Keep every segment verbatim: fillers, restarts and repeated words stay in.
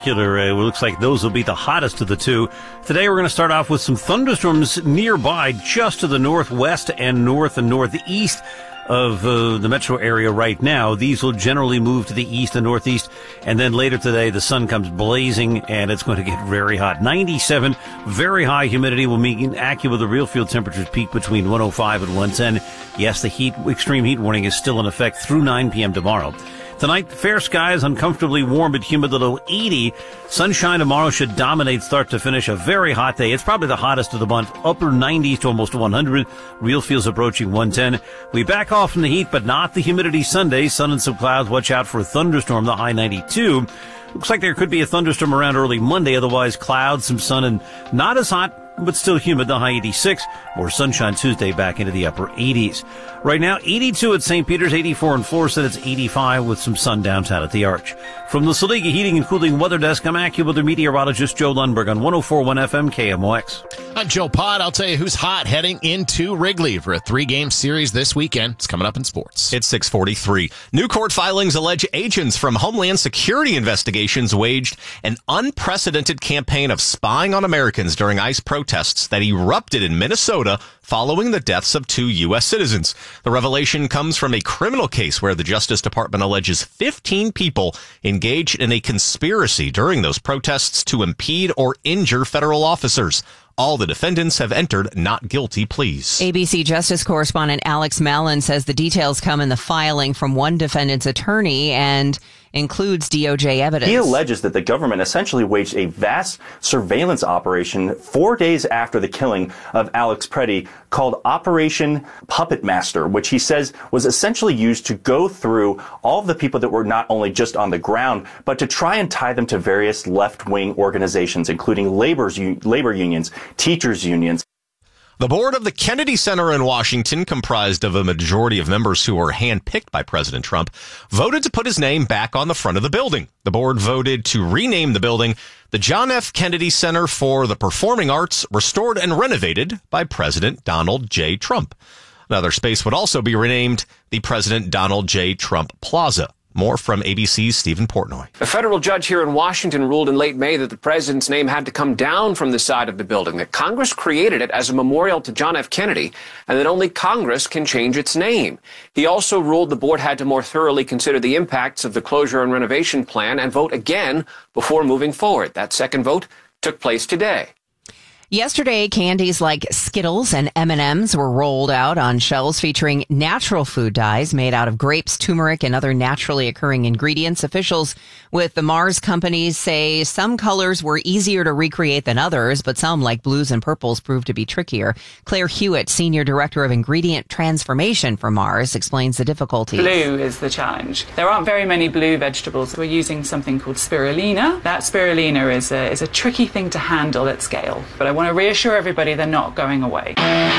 It looks like those will be the hottest of the two. Today we're going to start off with some thunderstorms nearby just to the northwest and north and northeast of uh, the metro area right now. These will generally move to the east and northeast, and then later today the sun comes blazing and it's going to get very hot. ninety-seven, very high humidity will mean AccuWeather the real field temperatures peak between one oh five and one ten. Yes, the heat extreme heat warning is still in effect through nine p.m. tomorrow. Tonight, fair skies, uncomfortably warm but humid, the low eighty. Sunshine tomorrow should dominate start to finish. A very hot day. It's probably the hottest of the month. Upper nineties to almost one hundred. Real feels approaching one ten. We back off from the heat, but not the humidity Sunday. Sun and some clouds. Watch out for a thunderstorm, the high ninety-two. Looks like there could be a thunderstorm around early Monday. Otherwise, clouds, some sun, and not as hot, but still humid, the high eighty-six. More sunshine Tuesday back into the upper eighties. Right now, eighty-two at Saint Peter's, eighty-four in Florissant. It's eighty-five with some sun downtown at the Arch. From the Saliga Heating and Cooling Weather Desk, I'm AccuWeather meteorologist Joe Lundberg on one oh four point one F M K M O X. I'm Joe Pod. I'll tell you who's hot heading into Wrigley for a three-game series this weekend. It's coming up in sports. It's six forty-three. New court filings allege agents from Homeland Security investigations waged an unprecedented campaign of spying on Americans during ICE protests that erupted in Minnesota following the deaths of two U S citizens. The revelation comes from a criminal case where the Justice Department alleges fifteen people engaged in a conspiracy during those protests to impede or injure federal officers. All the defendants have entered not guilty pleas. A B C Justice correspondent Alex Mallon says the details come in the filing from one defendant's attorney and includes D O J evidence. He alleges that the government essentially waged a vast surveillance operation four days after the killing of Alex Preddy called Operation Puppet Master, which he says was essentially used to go through all of the people that were not only just on the ground, but to try and tie them to various left-wing organizations, including labor's, labor unions, teachers unions. The board of the Kennedy Center in Washington, comprised of a majority of members who were handpicked by President Trump, voted to put his name back on the front of the building. The board voted to rename the building the John F. Kennedy Center for the Performing Arts, restored and renovated by President Donald J. Trump. Another space would also be renamed the President Donald J. Trump Plaza. More from A B C's Stephen Portnoy. A federal judge here in Washington ruled in late May that the president's name had to come down from the side of the building, that Congress created it as a memorial to John F. Kennedy, and that only Congress can change its name. He also ruled the board had to more thoroughly consider the impacts of the closure and renovation plan and vote again before moving forward. That second vote took place today. Yesterday, candies like Skittles and M and M's were rolled out on shelves featuring natural food dyes made out of grapes, turmeric, and other naturally occurring ingredients. Officials with the Mars companies say some colors were easier to recreate than others, but some, like blues and purples, proved to be trickier. Claire Hewitt, Senior Director of Ingredient Transformation for Mars, explains the difficulties. Blue is the challenge. There aren't very many blue vegetables. We're using something called spirulina. That spirulina is a, is a tricky thing to handle at scale, but I want to reassure everybody they're not going away.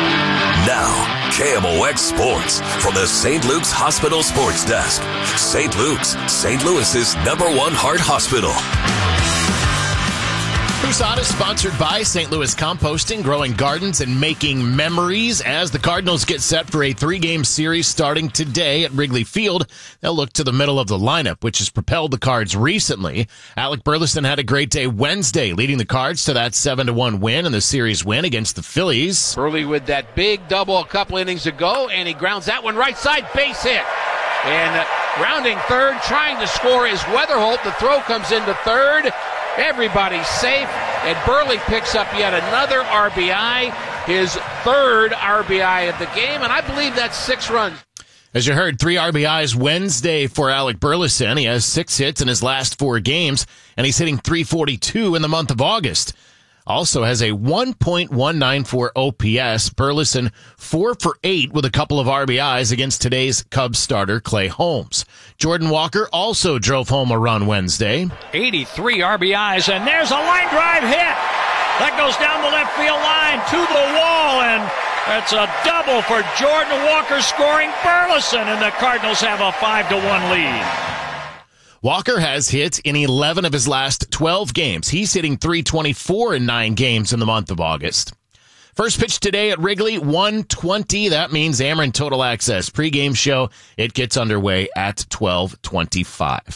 Now, K M O X Sports from the Saint Luke's Hospital Sports Desk. Saint Luke's, Saint Louis's number one heart hospital. Who's Hot is sponsored by Saint Louis Composting, growing gardens and making memories. As the Cardinals get set for a three-game series starting today at Wrigley Field, they'll look to the middle of the lineup, which has propelled the Cards recently. Alec Burleson had a great day Wednesday, leading the Cards to that seven to one win and the series win against the Phillies. Burley with that big double a couple innings ago, and he grounds that one right side, base hit. And uh, rounding third, trying to score is Weatherholt. The throw comes into third. Everybody's safe, and Burley picks up yet another R B I, his third R B I of the game, and I believe that's six runs. As you heard, three R B Is Wednesday for Alec Burleson. He has six hits in his last four games, and he's hitting three forty-two in the month of August. Also has a one point one nine four O P S. Burleson four for eight with a couple of R B Is against today's Cubs starter Clay Holmes. Jordan Walker also drove home a run Wednesday. eighty-three R B Is, and there's a line drive hit. That goes down the left field line to the wall, and that's a double for Jordan Walker scoring Burleson, and the Cardinals have a five to one lead. Walker has hit in eleven of his last twelve games. He's hitting three twenty-four in nine games in the month of August. First pitch today at Wrigley, one twenty. That means Ameren Total Access pregame show. It gets underway at twelve twenty-five.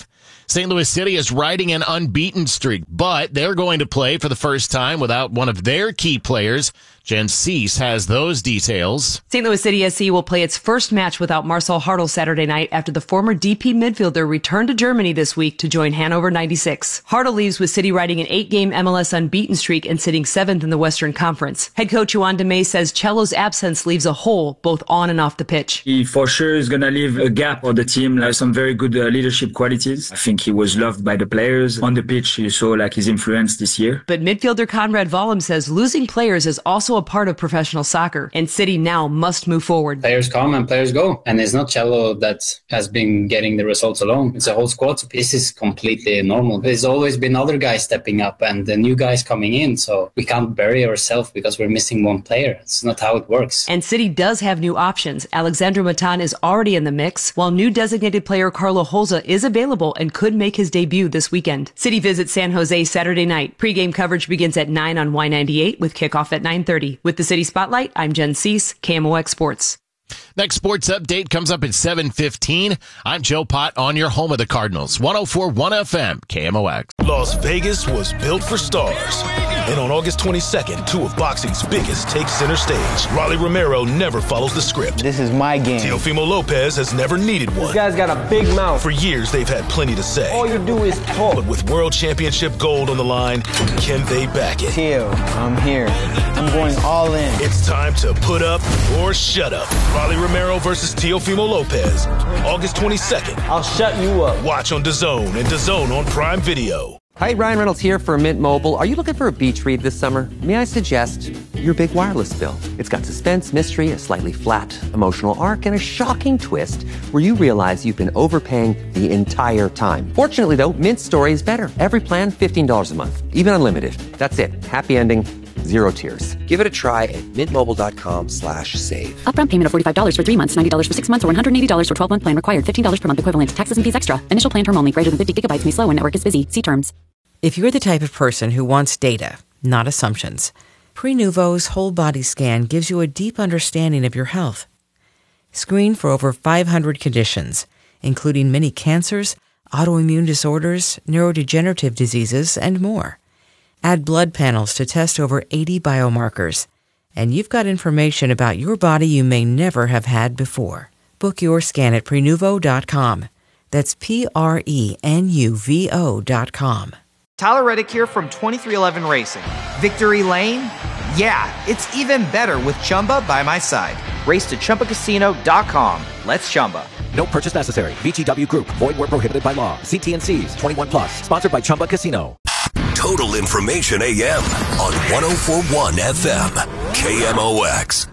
Saint Louis City is riding an unbeaten streak, but they're going to play for the first time without one of their key players. Jen Cease has those details. Saint Louis City S C will play its first match without Marcel Hartl Saturday night after the former D P midfielder returned to Germany this week to join Hannover ninety-six. Hartl leaves with City riding an eight-game M L S unbeaten streak and sitting seventh in the Western Conference. Head coach Juan Demay says Cello's absence leaves a hole both on and off the pitch. He for sure is going to leave a gap for the team. Like some very good uh, leadership qualities. I think he was loved by the players. On the pitch, you saw like his influence this year. But midfielder Conrad Vollum says losing players is also a part of professional soccer, and City now must move forward. Players come and players go, and it's not Cello that has been getting the results alone. It's a whole squad. This is completely normal. There's always been other guys stepping up and the new guys coming in, so we can't bury ourselves because we're missing one player. It's not how it works. And City does have new options. Alexandre Matan is already in the mix, while new designated player Carlo Holza is available and could make his debut this weekend. City visits San Jose Saturday night. Pre-game coverage begins at nine on Y ninety-eight with kickoff at nine thirty. With the City Spotlight, I'm Jen Cease, K M O X Sports. Next sports update comes up at seven fifteen. I'm Joe Pott on your home of the Cardinals, one oh four point one F M, K M O X. Las Vegas was built for stars. And on August twenty-second, two of boxing's biggest take center stage. Rolly Romero never follows the script. This is my game. Teofimo Lopez has never needed one. This guy's got a big mouth. For years, they've had plenty to say. All you do is talk. But with World Championship gold on the line, can they back it? Teo, I'm here. I'm going all in. It's time to put up or shut up. Rolly Romero versus Teofimo Lopez. August twenty-second. I'll shut you up. Watch on DAZN and DAZN on Prime Video. Hi, Ryan Reynolds here for Mint Mobile. Are you looking for a beach read this summer? May I suggest your big wireless bill? It's got suspense, mystery, a slightly flat emotional arc, and a shocking twist where you realize you've been overpaying the entire time. Fortunately, though, Mint's story is better. Every plan, fifteen dollars a month, even unlimited. That's it. Happy ending. Zero tears. Give it a try at mintmobile.com slash save. Upfront payment of forty-five dollars for three months, ninety dollars for six months, or one hundred eighty dollars for twelve-month plan required. fifteen dollars per month equivalent. Taxes and fees extra. Initial plan term only. Greater than fifty gigabytes may slow when network is busy. See terms. If you're the type of person who wants data, not assumptions, Prenuvo's whole body scan gives you a deep understanding of your health. Screen for over five hundred conditions, including many cancers, autoimmune disorders, neurodegenerative diseases, and more. Add blood panels to test over eighty biomarkers, and you've got information about your body you may never have had before. Book your scan at Prenuvo dot com. That's P R E N U V O dot com. Tyler Reddick here from twenty-three eleven Racing. Victory Lane? Yeah, it's even better with Chumba by my side. Race to Chumba Casino dot com. Let's Chumba. No purchase necessary. V G W Group. Void where prohibited by law. See T and C's. twenty-one plus. Sponsored by Chumba Casino. Total Information A M on one oh four point one F M, K M O X.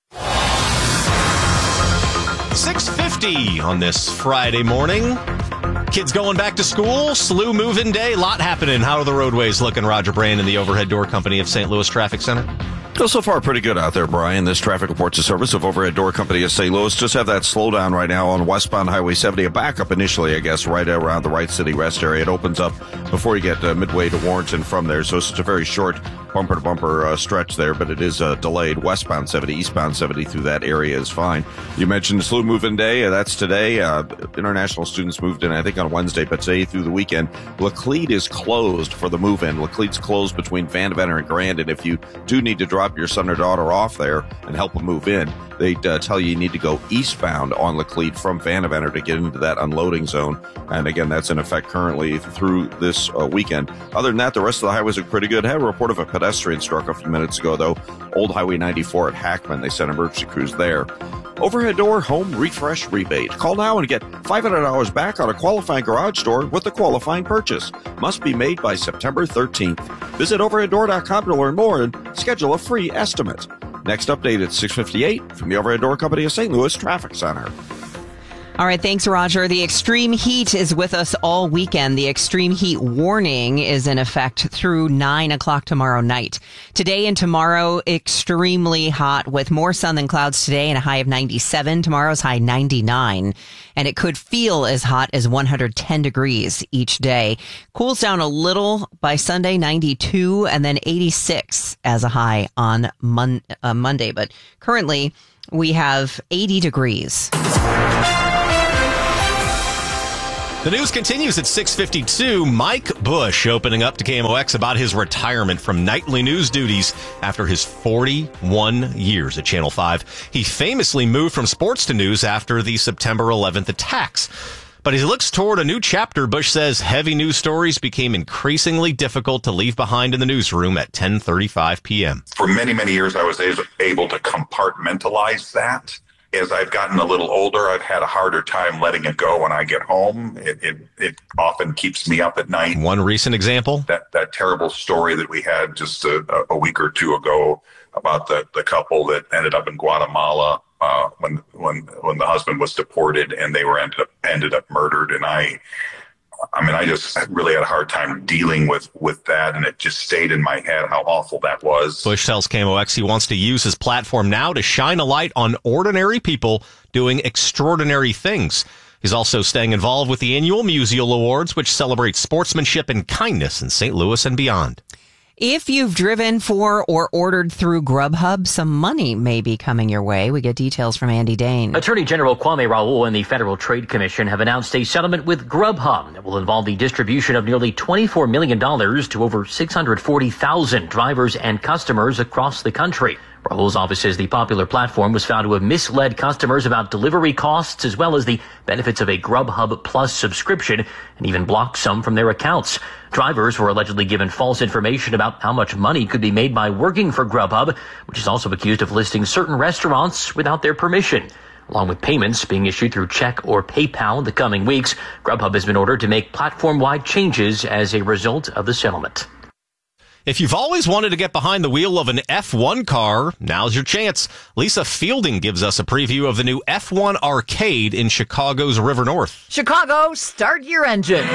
six fifty on this Friday morning. Kids going back to school, S L U move-in day, lot happening. How are the roadways looking, Roger Brand and the Overhead Door Company of Saint Louis Traffic Center? Well, so far, pretty good out there, Brian. This traffic reports a service of Overhead Door Company of Saint Louis. Just have that slowdown right now on westbound Highway seventy. A backup initially, I guess, right around the Wright City Rest area. It opens up before you get uh, midway to Warrenton from there. So it's just a very short bumper-to-bumper uh, stretch there, but it is uh, delayed. Westbound seventy, eastbound seventy through that area is fine. You mentioned the S L U move-in day. Uh, that's today. Uh, international students moved in, I think, on Wednesday, but today through the weekend. Laclede is closed for the move-in. Laclede's closed between Vandeventer and Grand, and if you do need to drop your son or daughter off there and help them move in, they uh, tell you you need to go eastbound on Laclede from Vandeventer to get into that unloading zone. And again, that's in effect currently through this uh, weekend. Other than that, the rest of the highways are pretty good. I had a report of a pedestrian struck a few minutes ago, though. Old Highway ninety-four at Hackman. They sent emergency crews there. Overhead Door Home Refresh Rebate. Call now and get five hundred dollars back on a qualifying garage door with a qualifying purchase. Must be made by September thirteenth. Visit overhead door dot com to learn more and schedule a free estimate. Next update at six fifty-eight from the Overhead Door Company of Saint Louis Traffic Center. All right, thanks, Roger. The extreme heat is with us all weekend. The extreme heat warning is in effect through nine o'clock tomorrow night. Today and tomorrow, extremely hot with more sun than clouds today and a high of ninety-seven. Tomorrow's high ninety-nine. And it could feel as hot as one hundred ten degrees each day. Cools down a little by Sunday, ninety-two, and then eighty-six as a high on mon- uh, Monday. But currently, we have eighty degrees. The news continues at six fifty-two. Mike Bush opening up to K M O X about his retirement from nightly news duties after his forty-one years at Channel five. He famously moved from sports to news after the September eleventh attacks. But as he looks toward a new chapter, Bush says heavy news stories became increasingly difficult to leave behind in the newsroom at ten thirty-five p.m. For many, many years, I was able to compartmentalize that. As I've gotten a little older, I've had a harder time letting it go when I get home. It, it, it often keeps me up at night. One recent example? That, that terrible story that we had just a, a week or two ago about the, the couple that ended up in Guatemala uh, when when when the husband was deported and they were ended up, ended up murdered. And I, I mean, I just really had a hard time dealing with, with that, and it just stayed in my head how awful that was. Bush tells K M O X he wants to use his platform now to shine a light on ordinary people doing extraordinary things. He's also staying involved with the annual Musial Awards, which celebrate sportsmanship and kindness in Saint Louis and beyond. If you've driven for or ordered through Grubhub, some money may be coming your way. We get details from Andy Dane. Attorney General Kwame Raoul and the Federal Trade Commission have announced a settlement with Grubhub that will involve the distribution of nearly twenty-four million dollars to over six hundred forty thousand drivers and customers across the country. Raoul's office says the popular platform was found to have misled customers about delivery costs as well as the benefits of a Grubhub Plus subscription and even blocked some from their accounts. Drivers were allegedly given false information about how much money could be made by working for Grubhub, which is also accused of listing certain restaurants without their permission. Along with payments being issued through check or PayPal in the coming weeks, Grubhub has been ordered to make platform-wide changes as a result of the settlement. If you've always wanted to get behind the wheel of an F one car, now's your chance. Lisa Fielding gives us a preview of the new F one arcade in Chicago's River North. Chicago, start your engines.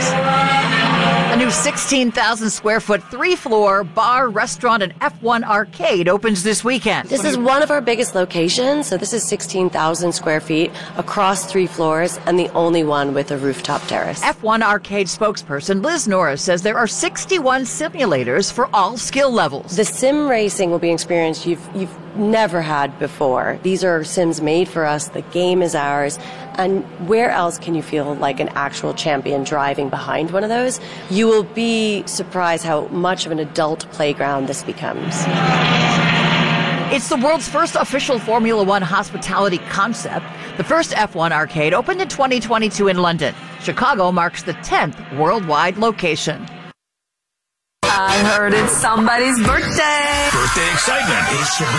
A new sixteen thousand square foot, three floor bar, restaurant, and F one arcade opens this weekend. This is one of our biggest locations. So this is sixteen thousand square feet across three floors and the only one with a rooftop terrace. F one arcade spokesperson Liz Norris says there are sixty-one simulators for all skill levels. The sim racing will be an experience you've, you've never had before. These are sims made for us. The game is ours. And where else can you feel like an actual champion driving behind one of those? You will be surprised how much of an adult playground this becomes. It's the world's first official Formula One hospitality concept. The first F one arcade opened in twenty twenty-two in London. Chicago marks the tenth worldwide location. I heard it's somebody's birthday. Birthday excitement. It's your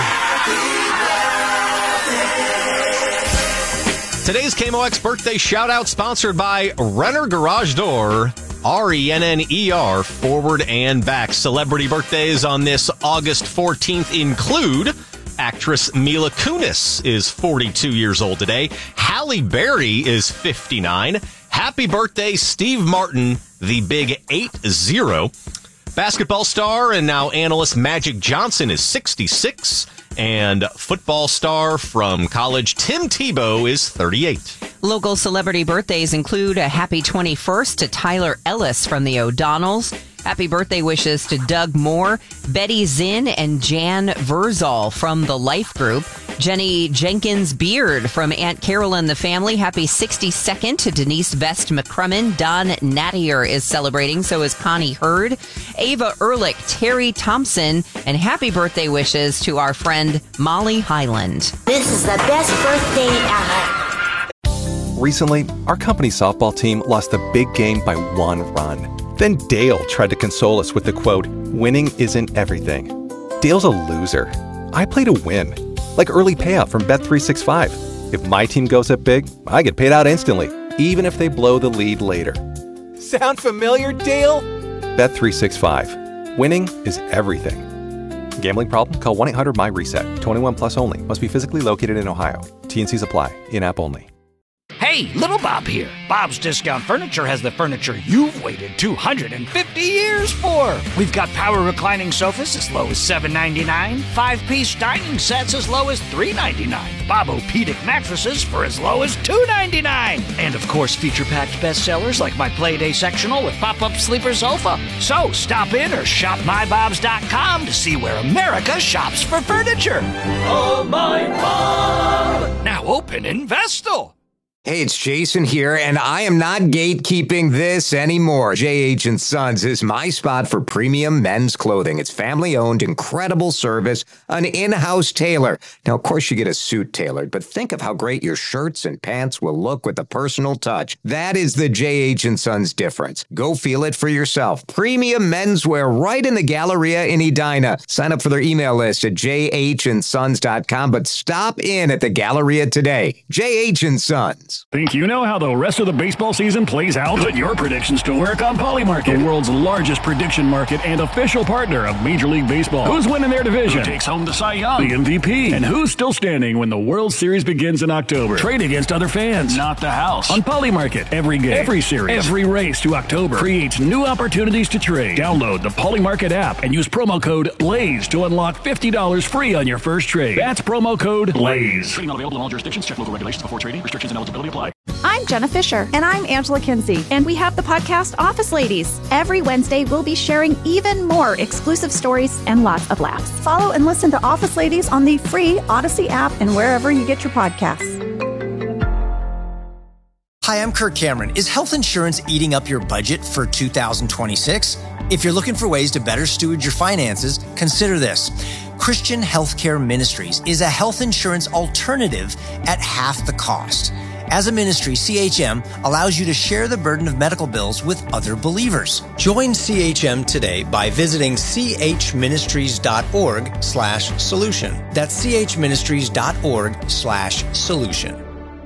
birthday. Today's K M O X birthday shout-out sponsored by Renner Garage Door, R E N N E R, forward and back. Celebrity birthdays on this August fourteenth include actress Mila Kunis is forty-two years old today. Halle Berry is fifty-nine. Happy birthday, Steve Martin, the big eight zero. Basketball star and now analyst Magic Johnson is sixty-six. And football star from college Tim Tebow is thirty-eight. Local celebrity birthdays include a happy twenty-first to Tyler Ellis from the O'Donnells. Happy birthday wishes to Doug Moore, Betty Zinn, and Jan Verzal from the Life Group. Jenny Jenkins Beard from Aunt Carol and the family. Happy sixty-second to Denise Vest McCrummen. Don Nattier is celebrating, so is Connie Hurd. Ava Ehrlich, Terry Thompson, and happy birthday wishes to our friend Molly Highland. This is the best birthday ever. Recently, our company softball team lost a big game by one run. Then Dale tried to console us with the quote, "Winning isn't everything." Dale's a loser. I play to win. Like early payout from Bet three sixty-five. If my team goes up big, I get paid out instantly, even if they blow the lead later. Sound familiar, Dale? Bet three sixty-five. Winning is everything. Gambling problem? Call one eight hundred M Y reset. twenty-one plus only. Must be physically located in Ohio. T and Cs apply. In-app only. Hey, Little Bob here. Bob's Discount Furniture has the furniture you've waited two hundred fifty years for. We've got power reclining sofas as low as seven ninety-nine, five-piece dining sets as low as three ninety-nine, Bob-O-Pedic mattresses for as low as two ninety-nine, and of course feature-packed bestsellers like my Playday sectional with pop-up sleeper sofa. So stop in or shop my bobs dot com to see where America shops for furniture. Oh, my Bob! Now open in Vestal. Hey, it's Jason here, and I am not gatekeeping this anymore. J H and Sons is my spot for premium men's clothing. It's family-owned, incredible service, an in-house tailor. Now, of course, you get a suit tailored, but think of how great your shirts and pants will look with a personal touch. That is the J H and Sons difference. Go feel it for yourself. Premium menswear right in the Galleria in Edina. Sign up for their email list at j h and sons dot com, but stop in at the Galleria today. J H and Sons. Think you know how the rest of the baseball season plays out? Put your predictions to work on Polymarket, the world's largest prediction market and official partner of Major League Baseball. Who's winning their division? Who takes home the Cy Young, the M V P? And who's still standing when the World Series begins in October? Trade against other fans, not the house. On Polymarket, every game, every series, every race to October creates new opportunities to trade. Download the Polymarket app and use promo code BLAZE to unlock fifty dollars free on your first trade. That's promo code BLAZE. Trading not available in all jurisdictions. Check local regulations before trading. Restrictions and eligibility apply. I'm Jenna Fisher. And I'm Angela Kinsey. And we have the podcast Office Ladies. Every Wednesday, we'll be sharing even more exclusive stories and lots of laughs. Follow and listen to Office Ladies on the free Odyssey app and wherever you get your podcasts. Hi, I'm Kirk Cameron. Is health insurance eating up your budget for two thousand twenty-six? If you're looking for ways to better steward your finances, consider this. Christian Healthcare Ministries is a health insurance alternative at half the cost. As a ministry, C H M allows you to share the burden of medical bills with other believers. Join C H M today by visiting chministries.org slash solution. That's chministries.org slash solution.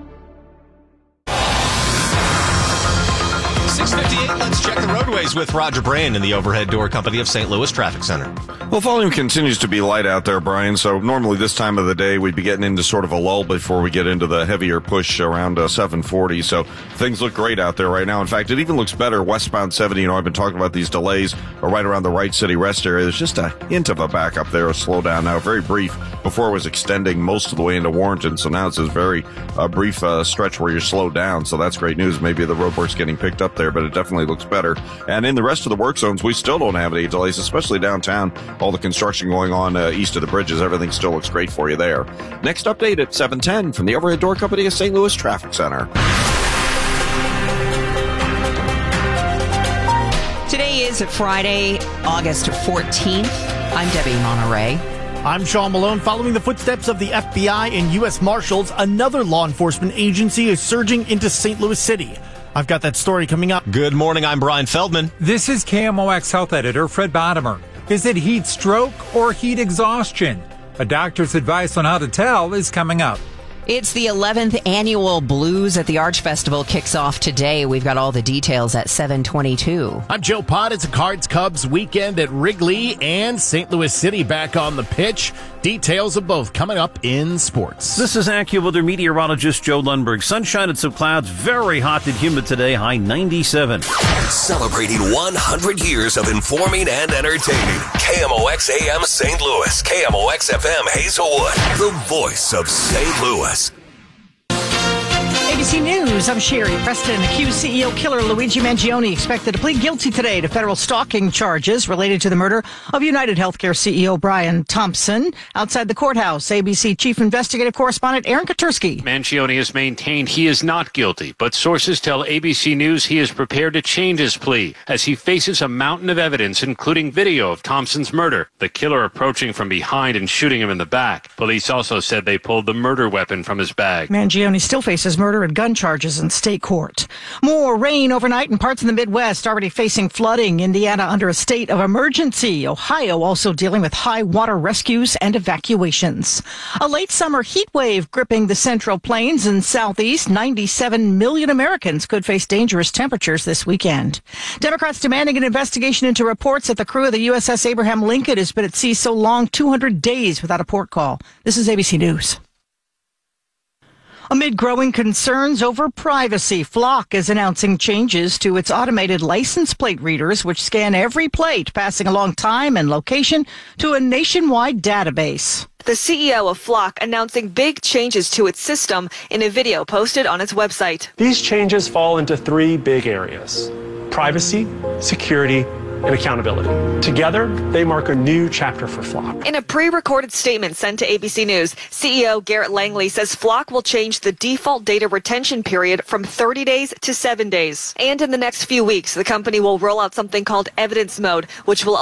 six fifty-eight, let's check the roadways with Roger Brand in the Overhead Door Company of Saint Louis Traffic Center. Well, volume continues to be light out there, Brian, so normally this time of the day we'd be getting into sort of a lull before we get into the heavier push around uh, seven forty, so things look great out there right now. In fact, it even looks better westbound seventy. You know, I've been talking about these delays right around the Wright City Rest area. There's just a hint of a backup there, a slowdown now, very brief. Before it was extending most of the way into Warrenton, so now it's this very uh, brief uh, stretch where you're slowed down, so that's great news. Maybe the roadwork's getting picked up there, but it definitely looks better. And in the rest of the work zones, we still don't have any delays, especially downtown. All the construction going on uh, east of the bridges, everything still looks great for you there. Next update at seven ten from the Overhead Door Company of Saint Louis Traffic Center. Today is Friday, August fourteenth. I'm Debbie Monterey. I'm Sean Malone. Following the footsteps of the F B I and U S Marshals, another law enforcement agency is surging into Saint Louis City. I've got that story coming up. Good morning, I'm Brian Feldman. This is K M O X Health Editor Fred Bodimer. Is it heat stroke or heat exhaustion? A doctor's advice on how to tell is coming up. It's the eleventh annual Blues at the Arch Festival kicks off today. We've got all the details at seven twenty-two. I'm Joe Pott. It's a Cards-Cubs weekend at Wrigley and Saint Louis City back on the pitch. Details of both coming up in sports. This is AccuWeather meteorologist Joe Lundberg. Sunshine and some clouds. Very hot and humid today. High ninety-seven. Celebrating one hundred years of informing and entertaining. K M O X A M Saint Louis. K M O X F M Hazelwood. The voice of Saint Louis. A B C News, I'm Sherry Preston. Accused C E O killer Luigi Mangione expected to plead guilty today to federal stalking charges related to the murder of United Healthcare C E O Brian Thompson. Outside the courthouse, A B C Chief Investigative Correspondent Aaron Katursky. Mangione has maintained he is not guilty, but sources tell A B C News he is prepared to change his plea as he faces a mountain of evidence, including video of Thompson's murder, the killer approaching from behind and shooting him in the back. Police also said they pulled the murder weapon from his bag. Mangione still faces murder and gun charges in state court. More rain overnight in parts of the Midwest, already facing flooding. Indiana under a state of emergency. Ohio also dealing with high water rescues and evacuations. A late summer heat wave gripping the Central Plains and Southeast. ninety-seven million Americans could face dangerous temperatures this weekend. Democrats demanding an investigation into reports that the crew of the U S S Abraham Lincoln has been at sea so long, two hundred days without a port call. This is A B C News. Amid growing concerns over privacy, Flock is announcing changes to its automated license plate readers, which scan every plate passing along time and location to a nationwide database. The C E O of Flock announcing big changes to its system in a video posted on its website. These changes fall into three big areas: privacy, security, and accountability. Together, they mark a new chapter for Flock. In a pre-recorded statement sent to A B C News, C E O Garrett Langley says Flock will change the default data retention period from thirty days to seven days. And in the next few weeks, the company will roll out something called Evidence Mode, which will